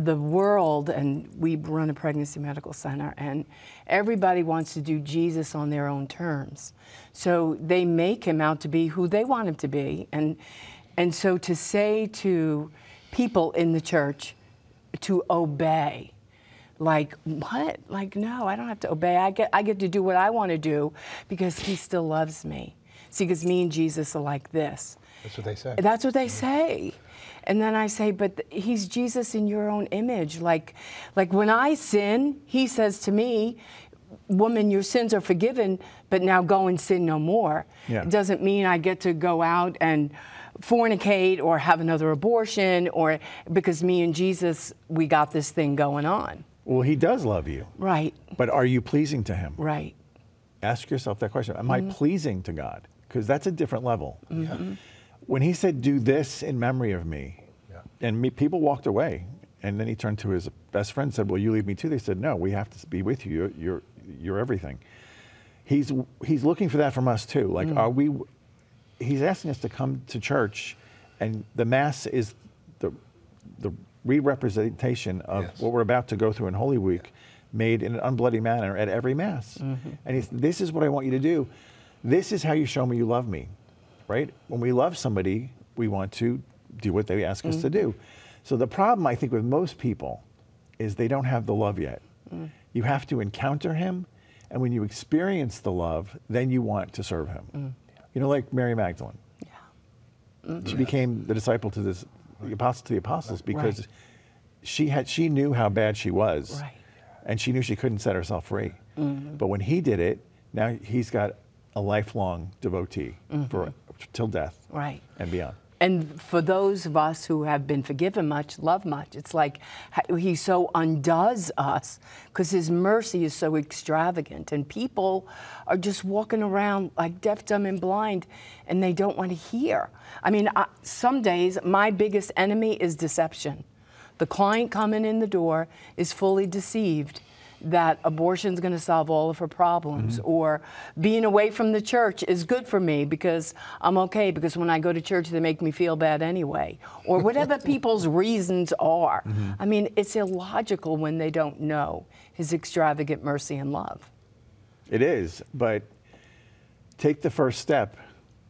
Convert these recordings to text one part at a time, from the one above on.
the world, and we run a pregnancy medical center, and everybody wants to do Jesus on their own terms. So they make him out to be who they want him to be. And so to say to people in the church to obey, like, what? Like, no, I don't have to obey. I get to do what I want to do because he still loves me. See, because me and Jesus are like this. That's what they say. That's what they say. And then I say, but he's Jesus in your own image. Like when I sin, he says to me, woman, your sins are forgiven, but now go and sin no more. Yeah. It doesn't mean I get to go out and fornicate or have another abortion, or because me and Jesus, we got this thing going on. Well, he does love you. Right. But are you pleasing to him? Right. Ask yourself that question. Am I pleasing to God? Because that's a different level. Mm-hmm. When he said, do this in memory of me, and people walked away, and then he turned to his best friend and said, will you leave me too? They said, no, we have to be with you. You're everything. He's looking for that from us too. Like, he's asking us to come to church, and the Mass is the re-representation of what we're about to go through in Holy Week, made in an unbloody manner at every Mass. And this is what I want you to do. This is how you show me you love me, right? When we love somebody, we want to do what they ask us to do. So the problem, I think, with most people is they don't have the love yet. You have to encounter him, and when you experience the love, then you want to serve him. You know, like Mary Magdalene. She became the disciple to the apostle to the apostles because she knew how bad she was, and she knew she couldn't set herself free. But when he did it, now he's got a lifelong devotee for till death and beyond. And for those of us who have been forgiven much, love much, it's like he so undoes us because his mercy is so extravagant. And people are just walking around like deaf, dumb, and blind, and they don't want to hear. I mean, some days my biggest enemy is deception. The client coming in the door is fully deceived that abortion's going to solve all of her problems, or being away from the church is good for me because I'm okay, because when I go to church they make me feel bad anyway, or whatever people's reasons are. I mean, it's illogical when they don't know his extravagant mercy and love. It is, but take the first step.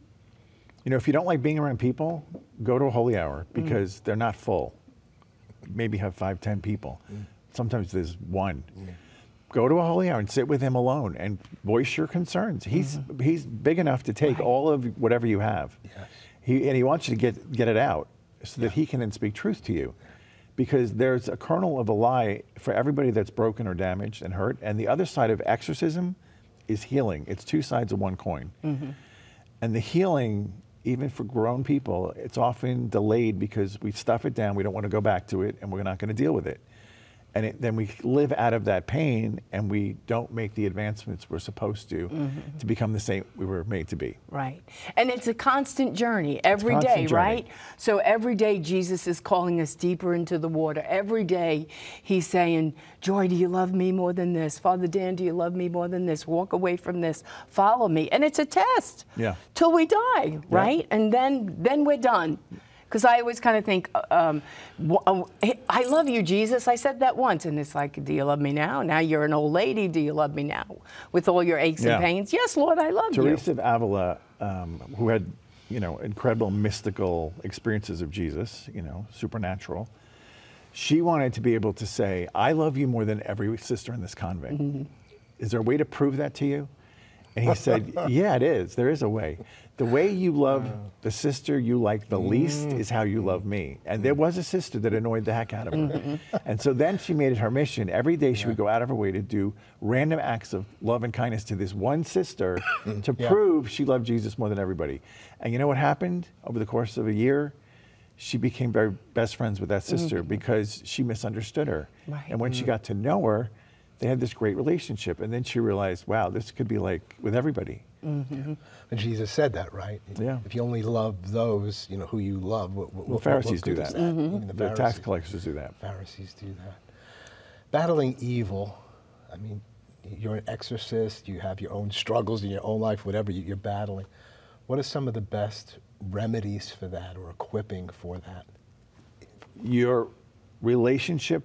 You know, if you don't like being around people, go to a holy hour because they're not full. Maybe have 5, 10 people. Sometimes there's one. Go to a holy hour and sit with him alone and voice your concerns. He's big enough to take all of whatever you have. He wants you to get it out so that he can then speak truth to you. Because there's a kernel of a lie for everybody that's broken or damaged and hurt. And the other side of exorcism is healing. It's two sides of one coin. And the healing, even for grown people, it's often delayed because we stuff it down, we don't want to go back to it, and we're not going to deal with it. And then we live out of that pain, and we don't make the advancements we're supposed to become the saint we were made to be. Right. And it's a constant journey every day, right? So every day Jesus is calling us deeper into the water. Every day he's saying, Joy, do you love me more than this? Father Dan, do you love me more than this? Walk away from this. Follow me. And it's a test till we die, right? And then we're done. Because I always kind of think, I love you, Jesus. I said that once. And it's like, do you love me now? Now you're an old lady. Do you love me now? With all your aches and pains? Yes, Lord, I love you. Teresa of Avila, who had, incredible mystical experiences of Jesus, supernatural, she wanted to be able to say, I love you more than every sister in this convent. Is there a way to prove that to you? And he said, yeah, it is. There is a way. The way you love the sister you like the least is how you love me. And there was a sister that annoyed the heck out of her. And so then she made it her mission. Every day she would go out of her way to do random acts of love and kindness to this one sister to prove she loved Jesus more than everybody. And you know what happened? Over the course of a year, she became very best friends with that sister because she misunderstood her. And when she got to know her, they had this great relationship. And then she realized, wow, this could be like with everybody. And Jesus said that, right? If you only love those, who you love. Well, Pharisees do that. Even the tax collectors do that. Pharisees do that. Battling evil, I mean, you're an exorcist, you have your own struggles in your own life, whatever you're battling. What are some of the best remedies for that or equipping for that? Your relationship